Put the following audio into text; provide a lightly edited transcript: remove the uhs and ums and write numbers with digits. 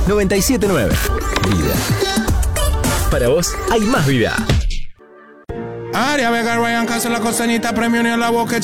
979. Vida. Para vos hay más vida. Aria Vega, Ryan Castro, la costeñita, premio ni a la boca,